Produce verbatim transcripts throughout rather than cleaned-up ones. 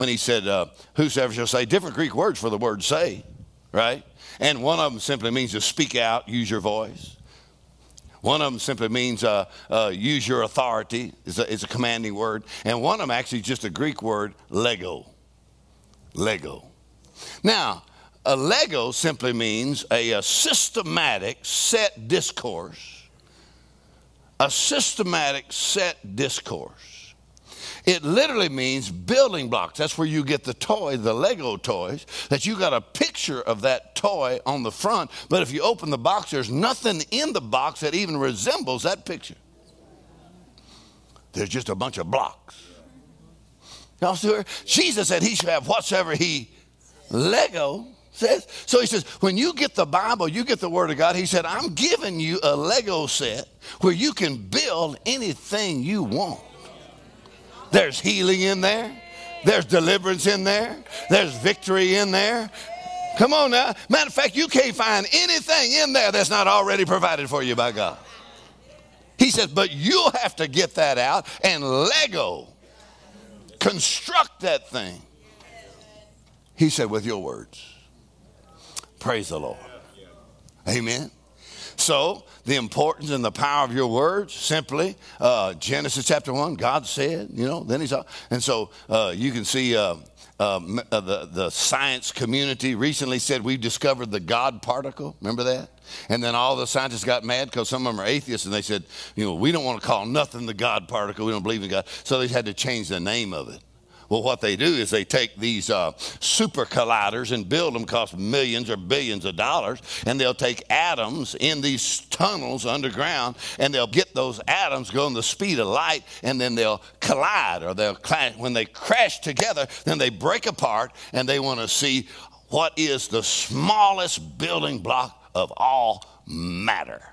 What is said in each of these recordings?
when he said, uh, whosoever shall say, different Greek words for the word say, right? And one of them simply means to speak out, use your voice. One of them simply means uh, uh, use your authority. It's a, it's a commanding word. And one of them actually is just a Greek word, lego. Lego. Now, a lego simply means a, a systematic set discourse. A systematic set discourse. It literally means building blocks. That's where you get the toy, the Lego toys, that you got a picture of that toy on the front. But if you open the box, there's nothing in the box that even resembles that picture. There's just a bunch of blocks. Y'all see her? Jesus said he should have whatsoever he Lego says. So he says, when you get the Bible, you get the Word of God. He said, I'm giving you a Lego set where you can build anything you want. There's healing in there. There's deliverance in there. There's victory in there. Come on now. Matter of fact, you can't find anything in there that's not already provided for you by God. He says, but you'll have to get that out and Lego. Construct that thing. He said, with your words. Praise the Lord. Amen. So the importance and the power of your words, simply, uh, Genesis chapter one, God said, you know, then he saw. And so uh, you can see uh, uh, uh, the, the science community recently said we've discovered the God particle. Remember that? And then all the scientists got mad because some of them are atheists, and they said, you know, we don't want to call nothing the God particle. We don't believe in God. So they had to change the name of it. Well, what they do is they take these uh, super colliders and build them, cost millions or billions of dollars, and they'll take atoms in these tunnels underground, and they'll get those atoms going the speed of light, and then they'll collide, or they'll clash. When they crash together, then they break apart, and they want to see what is the smallest building block of all matter.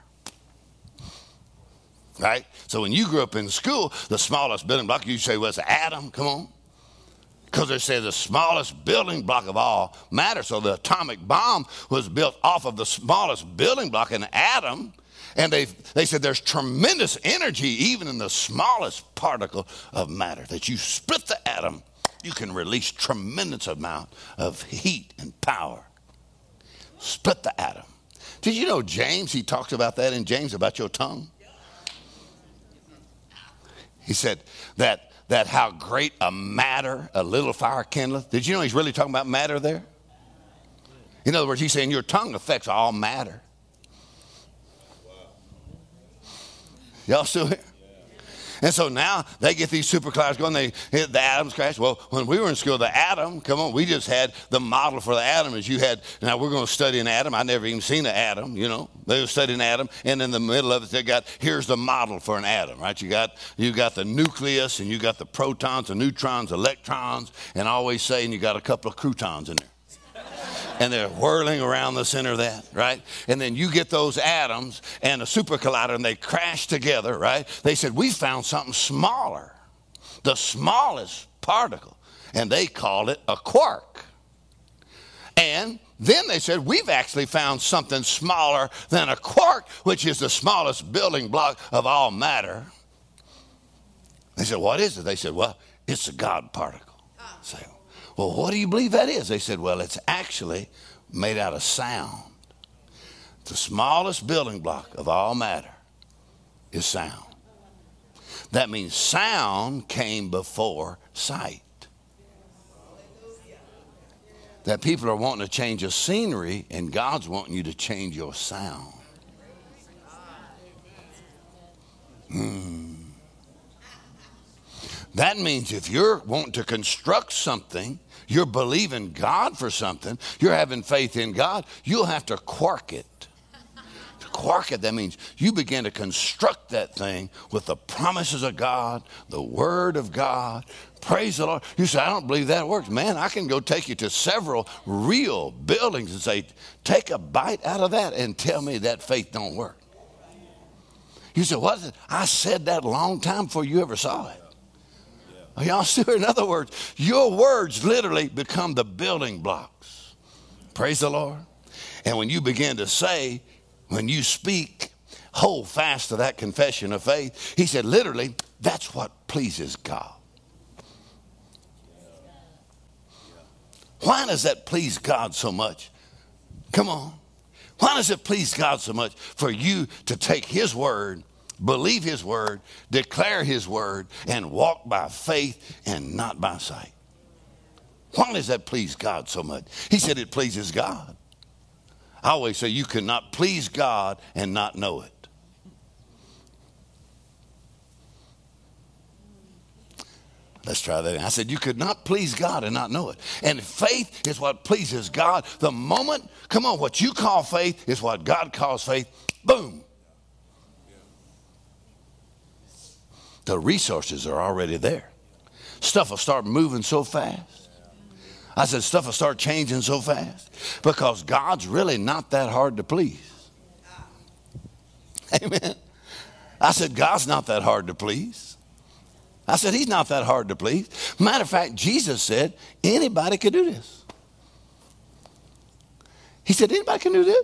Right? So when you grew up in school, the smallest building block, you say, well, it's an atom. Come on. Because they say the smallest building block of all matter. So the atomic bomb was built off of the smallest building block, an atom. And they they said there's tremendous energy even in the smallest particle of matter. That you split the atom, you can release tremendous amount of heat and power. Split the atom. Did you know James, he talks about that in James, about your tongue? He said that that how great a matter a little fire kindleth. Did you know he's really talking about matter there? In other words, he's saying your tongue affects all matter. Y'all still here? And so now they get these superclouds going, they hit the atoms crash. Well, when we were in school, the atom, come on, we just had the model for the atom as you had. Now we're going to study an atom. I never even seen an atom, you know. They were studying an atom, and in the middle of it, they got, here's the model for an atom, right? You got you got the nucleus, and you got the protons, the neutrons, electrons, and always saying you got a couple of croutons in there. And they're whirling around the center of that, right? And then you get those atoms and a super collider, and they crash together, right? They said, we found something smaller, the smallest particle, and they called it a quark. And then they said, we've actually found something smaller than a quark, which is the smallest building block of all matter. They said, what is it? They said, well, it's a God particle. Say, well, what do you believe that is? They said, well, it's actually made out of sound. The smallest building block of all matter is sound. That means sound came before sight. That people are wanting to change a scenery, and God's wanting you to change your sound. Hmm. That means if you're wanting to construct something, you're believing God for something, you're having faith in God, you'll have to quark it. To quark it, that means you begin to construct that thing with the promises of God, the Word of God. Praise the Lord. You say, I don't believe that works. Man, I can go take you to several real buildings and say, take a bite out of that and tell me that faith don't work. You say, what is it? I said that a long time before you ever saw it. Y'all see? In other words, your words literally become the building blocks. Praise the Lord. And when you begin to say, when you speak, hold fast to that confession of faith. He said, literally, that's what pleases God. Why does that please God so much? Come on. Why does it please God so much for you to take his word, believe his word, declare his word, and walk by faith and not by sight? Why does that please God so much? He said it pleases God. I always say you cannot please God and not know it. Let's try that. I said you could not please God and not know it. And faith is what pleases God. The moment, come on, what you call faith is what God calls faith. Boom. The resources are already there. Stuff will start moving so fast. I said stuff will start changing so fast because God's really not that hard to please. Amen. I said God's not that hard to please. I said, he's not that hard to please. Matter of fact, Jesus said, anybody can do this. He said, anybody can do this.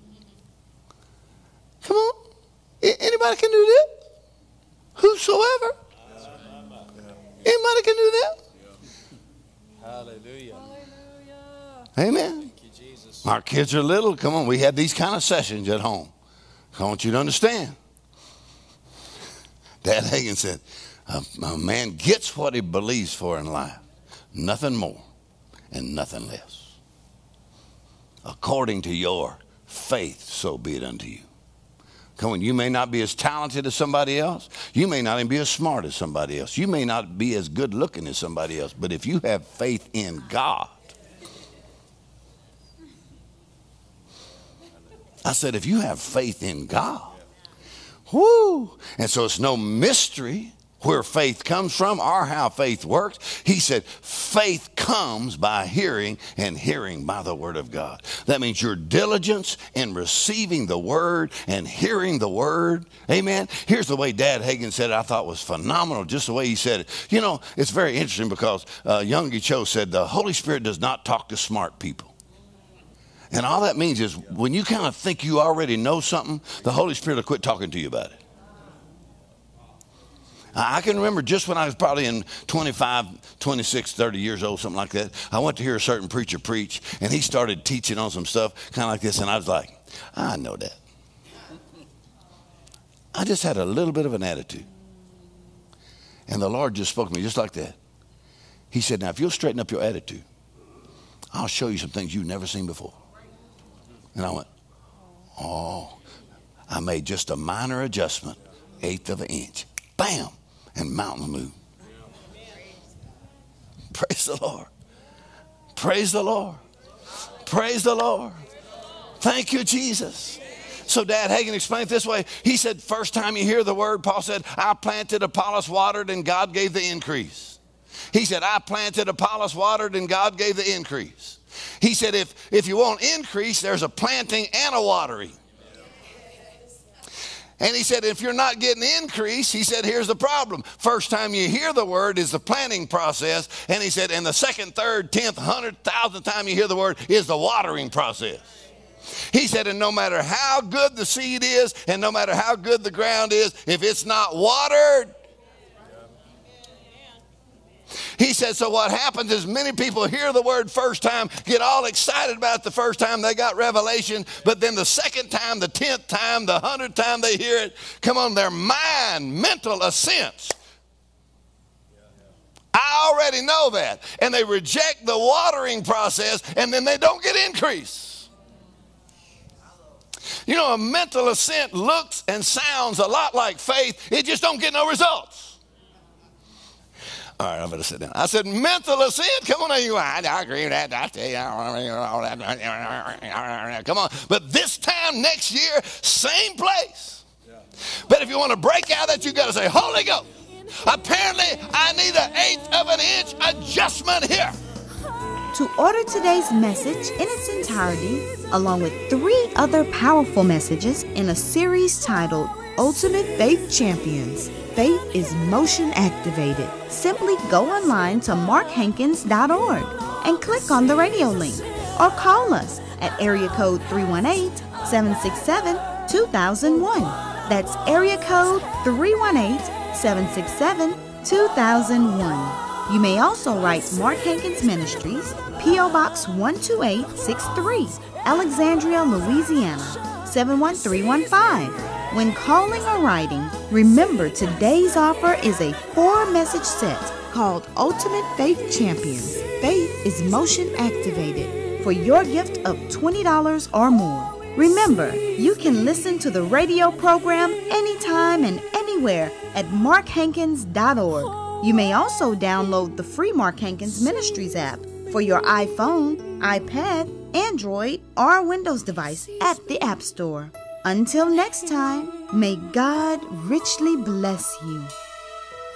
Come on. Anybody can do this. Whosoever. Anybody can do that. Hallelujah. Amen. Thank you, Jesus. Our kids are little. Come on. We had these kind of sessions at home. I want you to understand. Dad Hagin said, A, a man gets what he believes for in life, nothing more and nothing less. According to your faith, so be it unto you. Come on, you may not be as talented as somebody else. You may not even be as smart as somebody else. You may not be as good looking as somebody else. But if you have faith in God, I said, if you have faith in God, whoo, and so it's no mystery where faith comes from or how faith works. He said faith comes by hearing and hearing by the word of God. That means your diligence in receiving the word and hearing the word. Amen. Here's the way Dad Hagin said it. I thought was phenomenal, just the way he said it. You know, it's very interesting because uh, Youngie Cho said the Holy Spirit does not talk to smart people. And all that means is when you kind of think you already know something, the Holy Spirit will quit talking to you about it. I can remember just when I was probably in twenty-five, twenty-six, thirty years old, something like that. I went to hear a certain preacher preach, and he started teaching on some stuff kind of like this, and I was like, I know that. I just had a little bit of an attitude. And the Lord just spoke to me just like that. He said, now, if you'll straighten up your attitude, I'll show you some things you've never seen before. And I went, oh, I made just a minor adjustment, eighth of an inch. Bam. And mountains move. Praise the Lord. Praise the Lord. Praise the Lord. Thank you, Jesus. So Dad Hagin explained it this way. He said, first time you hear the word, Paul said, I planted, Apollos watered, and God gave the increase. He said, I planted, Apollos watered, and God gave the increase. He said, if, if you want increase, there's a planting and a watering. And he said, if you're not getting increase, he said, here's the problem. First time you hear the word is the planting process. And he said, and the second, third, tenth, hundred, thousandth time you hear the word is the watering process. He said, and no matter how good the seed is and no matter how good the ground is, if it's not watered, he said, so what happens is many people hear the word first time, get all excited about it the first time they got revelation, but then the second time, the tenth time, the hundredth time they hear it, come on, their mind, mental assents. I already know that. And they reject the watering process, and then they don't get increase. You know, a mental assent looks and sounds a lot like faith. It just don't get no results. All right, I'm going to sit down. I said, mental assent. Come on, you. I, I agree with that. I tell you, all that. Come on. But this time next year, same place. Yeah. But if you want to break out of that, you got to say, Holy Ghost. Apparently, I need an eighth of an inch adjustment here. To order today's message in its entirety, along with three other powerful messages in a series titled Ultimate Faith Champions, Faith is Motion Activated. Simply go online to mark hankins dot org and click on the radio link or call us at area code three one eight, seven six seven, two thousand one. That's area code three one eight, seven six seven, two thousand one. You may also write Mark Hankins Ministries, P O Box one two eight six three, Alexandria, Louisiana, seven one three one five. When calling or writing, remember today's offer is a four-message set called Ultimate Faith Champions. Faith is motion activated for your gift of twenty dollars or more. Remember, you can listen to the radio program anytime and anywhere at mark hankins dot org. You may also download the free Mark Hankins Ministries app for your iPhone, iPad, Android, or Windows device at the App Store. Until next time, may God richly bless you.